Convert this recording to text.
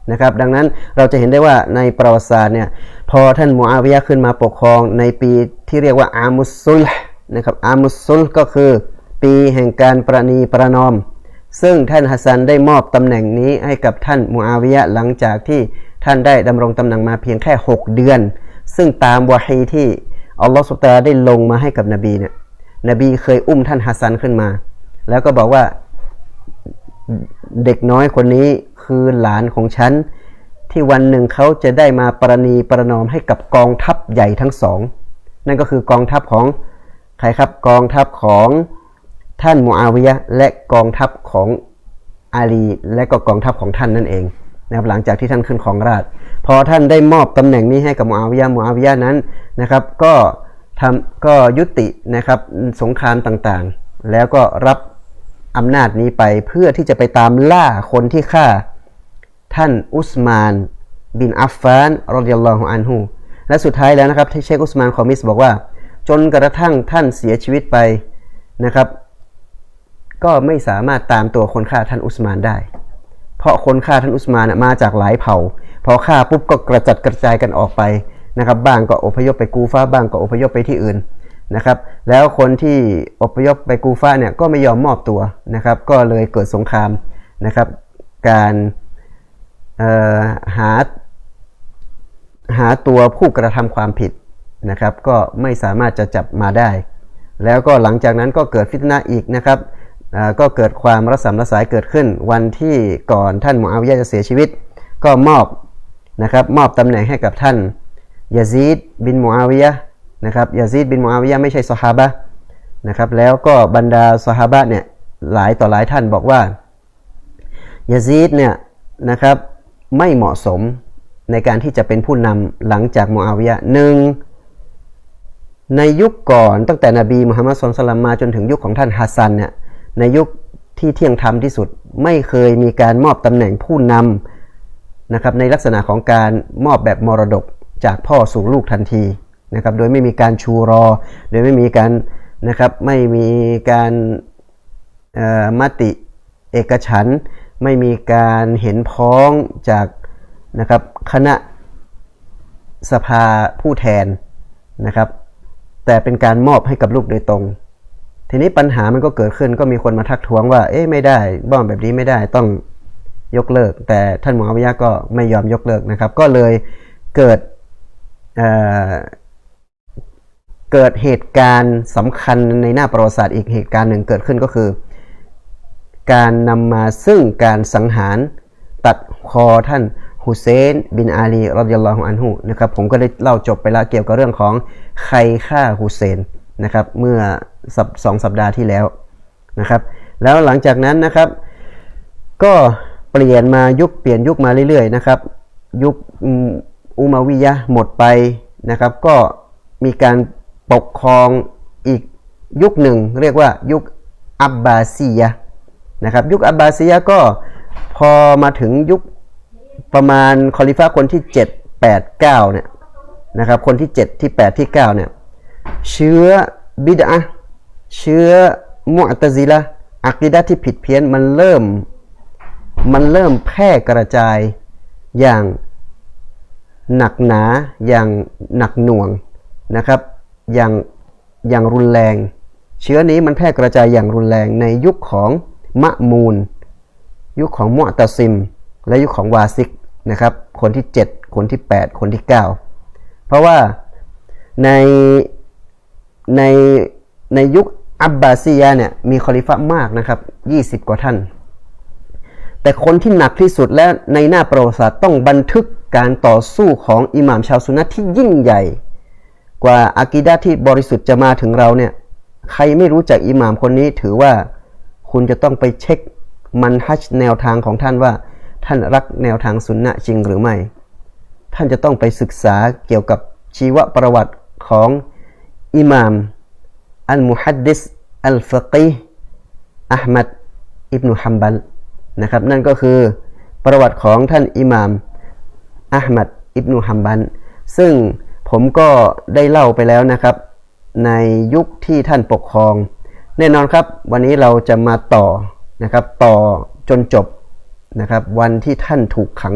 นะครับดังนั้นเราจะเห็นได้ว่าในประวัติศาสตร์เนี่ยพอท่านมูอาวิยะห์ขึ้นมาปกครองในปีที่เรียกว่าอามุสซุลห์นะครับอามุสซุลห์ก็คือปีแห่งการประนีประนอมซึ่งท่านฮัสซันได้มอบตำแหน่งนี้ให้กับท่านมูอาวิยะห์หลังจากที่ท่านได้ดำรงตำแหน่งมาเพียงแค่6เดือนซึ่งตามวะฮีที่อัลลอฮฺซุบฮานะฮูวะตะอาลาได้ลงมาให้กับนบีเนี่ยนบีเคยอุ้มท่านฮัสซันขึ้นมาแล้วก็บอกว่าเด็กน้อยคนนี้คือหลานของฉันที่วันหนึ่งเขาจะได้มาประนีประนอมให้กับกองทัพใหญ่ทั้งสองนั่นก็คือกองทัพของใครครับกองทัพของท่านมูอาวิยะห์และกองทัพของอาลีและก็กองทัพของท่านนั่นเองนะครับหลังจากที่ท่านขึ้นครองราชย์พอท่านได้มอบตำแหน่งนี้ให้กับมูอาวิยะห์นั้นนะครับก็ยุตินะครับสงครามต่างๆแล้วก็รับอำนาจนี้ไปเพื่อที่จะไปตามล่าคนที่ฆ่าท่านอุสมานบินอัฟฟานรอฎิยัลลอฮุอันฮุและสุดท้ายแล้วนะครับที่เชคอุสมานคอมิสบอกว่าจนกระทั่งท่านเสียชีวิตไปนะครับก็ไม่สามารถตามตัวคนฆ่าท่านอุสมานได้เพราะคนฆ่าท่านอุสมานมาจากหลายเผ่าพอฆ่าปุ๊บก็กระจัดกระจายกันออกไปนะครับบ้างก็อพยพไปกูฟาบ้างก็อพยพไปที่อื่นนะครับแล้วคนที่อพยพไปกูฟาเนี่ยก็ไม่ยอมมอบตัวนะครับก็เลยเกิดสงครามนะครับการหาตัวผู้กระทำความผิดนะครับก็ไม่สามารถจะจับมาได้แล้วก็หลังจากนั้นก็เกิดฟิตนะห์อีกนะครับก็เกิดความระสำระสายเกิดขึ้นวันที่ก่อนท่านมูอาวิยะห์จะเสียชีวิตก็มอบตำแหน่งให้กับท่านยะซีดบินมูอาวิยะห์นะครับยะซีดบินมูอาวิยะห์ไม่ใช่ซอฮาบะห์นะครับแล้วก็บรรดาซอฮาบะห์เนี่ยหลายต่อหลายท่านบอกว่ายะซีดเนี่ยนะครับไม่เหมาะสมในการที่จะเป็นผู้นำหลังจากมูอาวิยะห์หนึ่งในยุคก่อนตั้งแต่นบีมุฮัมมัดศ็อลลัลลอฮุอะลัยฮิวะซัลลัมมาจนถึงยุคของท่านฮัสซันเนี่ยในยุคที่เที่ยงธรรมที่สุดไม่เคยมีการมอบตำแหน่งผู้นำนะครับในลักษณะของการมอบแบบมรดกจากพ่อสู่ลูกทันทีนะครับโดยไม่มีการชูรอโดยไม่มีการนะครับไม่มีการมติเอกฉันท์ไม่มีการเห็นพ้องจากนะครับคณะสภาผู้แทนนะครับแต่เป็นการมอบให้กับลูกโดยตรงทีนี้ปัญหามันก็เกิดขึ้นก็มีคนมาทักท้วงว่าไม่ได้บ้องแบบนี้ไม่ได้ต้องยกเลิกแต่ท่านมูอาวิยะห์ก็ไม่ยอมยกเลิกนะครับก็เลยเกิดเหตุการณ์สำคัญในหน้าประวัติศาสตร์อีกเหตุการณ์หนึ่งเกิดขึ้นก็คือการนำมาซึ่งการสังหารตัดคอท่านฮุเซนบินอาลีรอฎิยัลลอฮุอันฮุนะครับผมก็ได้เล่าจบไปแล้วเกี่ยวกับเรื่องของใครฆ่าฮุเซนนะครับเมื่อ2 สัปดาห์ที่แล้วนะครับแล้วหลังจากนั้นนะครับก็เปลี่ยนยุคมาเรื่อยๆนะครับยุคอุมัวิยะห์หมดไปนะครับก็มีการปกครองอีกยุคหนึ่งเรียกว่ายุคอับบาซียะห์นะครับยุคอับบาซียะห์ก็พอมาถึงยุคประมาณคอลิฟะห์คนที่7 8 9เนี่ยนะครับคนที่7ที่8ที่9เนี่ยเชื้อบิดอะห์เชื้อมุอ์ตะซิละห์อะกีดะห์ที่ผิดเพี้ยนมันเริ่มแพร่กระจายอย่างหนักหนาอย่างหนักหน่วงนะครับอย่างรุนแรงเชื้อนี้มันแพร่กระจายอย่างรุนแรงในยุคของมะมูนยุคของมุอ์ตะซิมและยุคของวาซิกนะครับคนที่7คนที่8คนที่9เพราะว่าในยุคอับบาซียะห์เนี่ยมีคอลิฟะห์มากนะครับ20 กว่าท่านแต่คนที่หนักที่สุดและในหน้าประวัติศาสตร์ต้องบันทึกการต่อสู้ของอิหม่ามชาวซุนนะห์ที่ยิ่งใหญ่กว่าอะกีดะห์ที่บริสุทธิ์จะมาถึงเราเนี่ยใครไม่รู้จักอิหม่ามคนนี้ถือว่าคุณจะต้องไปเช็คมันฮัจแนวทางของท่านว่าท่านรักแนวทางซุนนะห์จริงหรือไม่ท่านจะต้องไปศึกษาเกี่ยวกับชีวประวัติของอิหม่ามอัลมุฮัดดิษอัลฟะกีฮ์อะห์มัดอิบนุฮัมบัลนะครับนั่นก็คือประวัติของท่านอิหม่ามอะห์มัดอิบนุฮัมบัลซึ่งผมก็ได้เล่าไปแล้วนะครับในยุคที่ท่านปกครองแน่นอนครับวันนี้เราจะมาต่อนะครับต่อจนจบนะครับวันที่ท่านถูกขัง